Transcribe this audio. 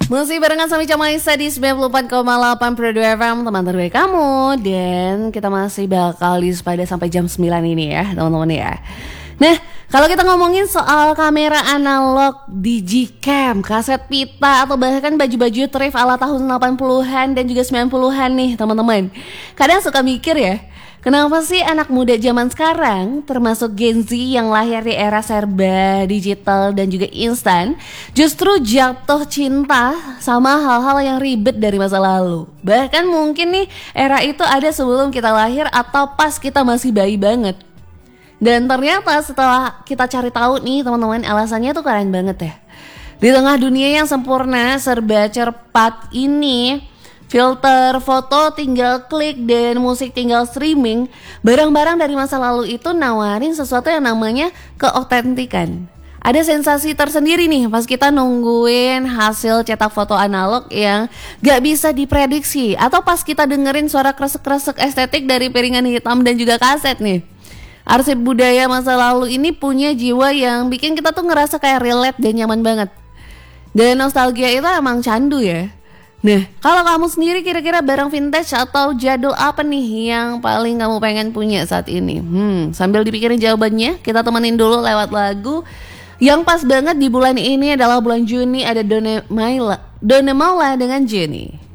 Masih barengan sama Ica Maisa di 94,8 Pro 2 FM, teman terbaik kamu. Dan kita masih bakal di Sepeda sampai jam 9 ini ya teman-teman ya. Nah, kalau kita ngomongin soal kamera analog, digicam, kaset pita, atau bahkan baju-baju thrift ala tahun 80-an dan juga 90-an nih teman-teman. Kadang suka mikir ya, kenapa sih anak muda zaman sekarang, termasuk Gen Z yang lahir di era serba digital dan juga instan, justru jatuh cinta sama hal-hal yang ribet dari masa lalu. Bahkan mungkin nih era itu ada sebelum kita lahir atau pas kita masih bayi banget. Dan ternyata setelah kita cari tahu nih teman-teman, alasannya tuh keren banget ya. Di tengah dunia yang sempurna, serba cepat ini, filter foto tinggal klik dan musik tinggal streaming, barang-barang dari masa lalu itu nawarin sesuatu yang namanya keotentikan. Ada sensasi tersendiri nih pas kita nungguin hasil cetak foto analog yang gak bisa diprediksi, atau pas kita dengerin suara kresek-kresek estetik dari piringan hitam dan juga kaset nih. Arsip budaya masa lalu ini punya jiwa yang bikin kita tuh ngerasa kayak relate dan nyaman banget. Dan nostalgia itu emang candu ya. Nah, kalau kamu sendiri kira-kira barang vintage atau jadul apa nih yang paling kamu pengen punya saat ini? Sambil dipikirin jawabannya, kita temenin dulu lewat lagu yang pas banget di bulan ini adalah bulan Juni. Ada Donna Maula dengan Jenny.